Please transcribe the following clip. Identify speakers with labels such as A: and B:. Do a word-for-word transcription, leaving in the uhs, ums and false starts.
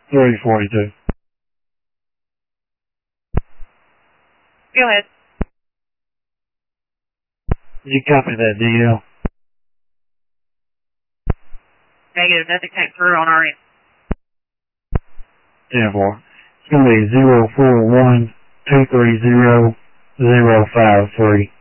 A: three forty-two.
B: Go ahead.
A: Did you copy that D L?
B: Negative, nothing came through on our end.
A: ten four. It's going to be zero four one two three zero zero five three.